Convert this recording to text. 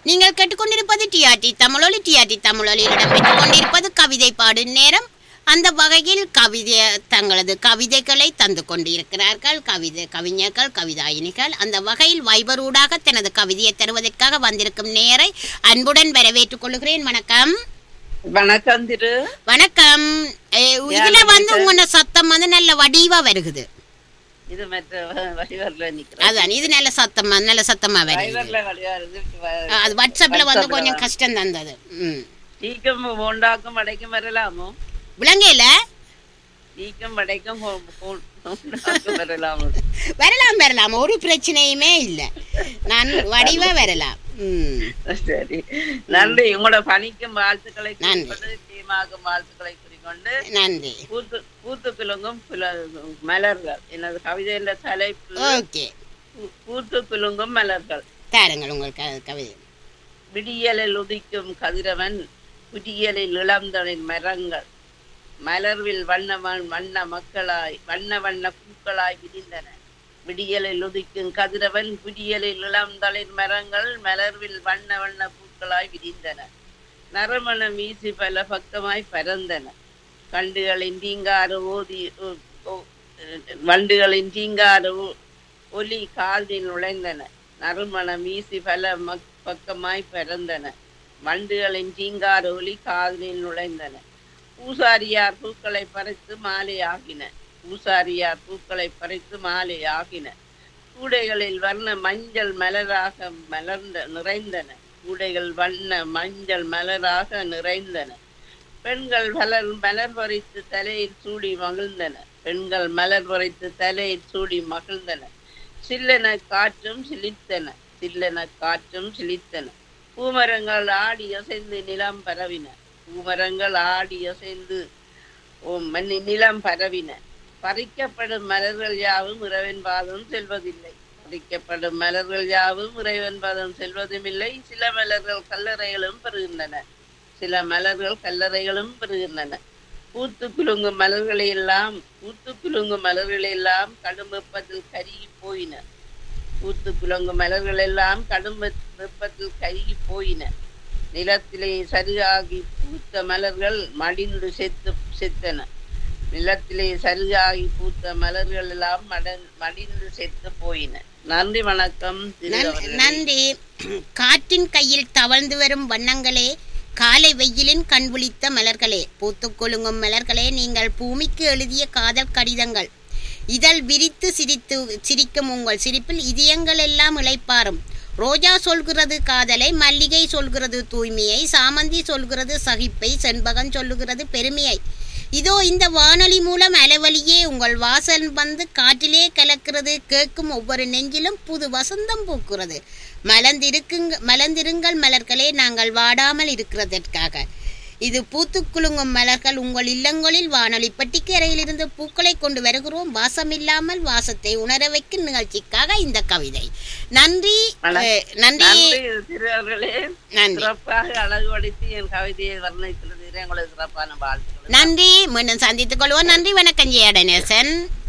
நீங்கள் கேட்டுக்கொண்டிருப்பது டிஆர்டி தமிழொலி. டிஆர்டி தமிழொலியில் இடம்பெற்றுக் கொண்டிருப்பது கவிதை பாடும் நேரம். அந்த வகையில் தங்களது கவிதைகளை தந்து கொண்டிருக்கிறார்கள் கவிஞர்கள், கவிதாயினிகள். அந்த வகையில் வைபரூடாக தனது கவிதையை தருவதற்காக வந்திருக்கும் நேரை அன்புடன் வரவேற்றுக் கொள்கிறேன். வணக்கம். வணக்கம் திரு. வணக்கம். இதுல உங்களோட சத்தம் நல்ல வடிவா வருகுது. இது மற்ற வடிவர்ல நிக்கிறேன். அதான் இது நல்ல சத்தமா வருது. அது வாட்ஸ்அப்ல கொஞ்சம் கஷ்டம் தந்தது. டீக்கும் போண்டாக்கும் வடைக்கும் வரலாமோ? விளங்கல. டீக்கும் வடைக்கும் வரலாமோ? வரலாம், ஒரு பிரச்சனையுமே இல்ல. நான் வடிவா வரலாம். சரி, நன்றி. உங்களோட பணிக்கும் வாழ்த்துக்களை தீமாகும் வாழ்த்துக்களை குறிக்கொண்டு நன்றி. பூத்து குலுங்கும் மலர்கள் எனது கவிதையில தலைப்பு. பூத்து குலுங்கும் மலர்கள் தாருங்கள் உங்கள் கவிதை. விடியலில் உதிக்கும் கதிரவன், குடியலில் இளந்தனின் மரங்கள், மலர்வில் வண்ண மக்களாய் வண்ண பூக்களாய் விரிந்தன. விடியலில் உதிக்கும் கதிரவன், குடியலில் இளந்தளிர் மரங்கள், மலர்வில் வண்ண பூக்களாய் விரிந்தன. நறுமணம் வீசி பல பக்கமாய் பறந்தன. வண்டுகளின் தீங்கார ஒலி காதில் நுழைந்தன. நறுமணம் வீசி பல பக்கமாய் பறந்தன. வண்டுகளின் தீங்கார ஒலி காதில் நுழைந்தன. பூசாரியார் பூக்களை பறித்து மாலை ஆகின. கூடைகளில் வர்ண மஞ்சள் மலராக நிறைந்தன. கூடைகள் வண்ண மஞ்சள் மலராக நிறைந்தன. பெண்கள் மலர் பறித்து தலையில் சூடி மகிழ்ந்தன. சில்லென காற்றும் சிலித்தன. பூமரங்கள் ஆடி அசைந்து நிலம் பரவின. பறிக்கப்படும் மலர்கள் யாவும் இறைவன் பாதம் செல்வதுமில்லை. சில மலர்கள் கல்லறைகளும் பெறுகின்றன. பூத்து குலுங்கும் மலர்கள் எல்லாம் கடும் வெப்பத்தில் கருகி போயின. நிலத்திலே சருகாகி பூத்த மலர்கள் மடிந்து செத்தன. எல்லாம் மடிந்து செத்து போயின. நன்றி, வணக்கம். நன்றி. காற்றின் கையில் தவழ்ந்து வரும் வண்ணங்களே, காலை வெயிலின் கண்விழித்த மலர்களே, பூத்து கொழுங்கும் மலர்களே, நீங்கள் பூமிக்கு எழுதிய காதல் கடிதங்கள். இதழ் விரித்து சிரிக்கும் உங்கள் சிரிப்பில் இதயங்கள் எல்லாம் இளைப்பாறும். ரோஜா சொல்கிறது காதலை, மல்லிகை சொல்கிறது தூய்மையை, சாமந்தி சொல்கிறது சகிப்பை, செண்பகம் சொல்லுகிறது பெருமையை. இதோ இந்த வானொலி மூலம் அலைவழியே உங்கள் வாசல் வந்து காற்றிலே கலக்கிறது. கேட்கும் ஒவ்வொரு நெஞ்சிலும் புது வசந்தம் பூக்கிறது. மலர்ந்திருங்கள் மலர்களே, நாங்கள் வாடாமல் இருக்கிறதற்காக. இது பூத்து குலுங்கும் மலர்கள். உங்கள் இல்லங்களில் வானொலி பெட்டிக்கு அறையிலிருந்து பூக்களை கொண்டு வருகிறோம். வாசமில்லாமல் வாசத்தை உணர வைக்கும் நிகழ்ச்சிக்காக இந்த கவிதை. நன்றி. நன்றி. சிறப்பாக அழகுபடுத்தி என் கவிதையை வர்ணிக்கிறது. உங்களுக்கு சிறப்பான வாழ்த்துக்கள். நன்றி. மீண்டும் சந்தித்துக் கொள்வோம். நன்றி, வணக்கம். ஜெயடநேசன்.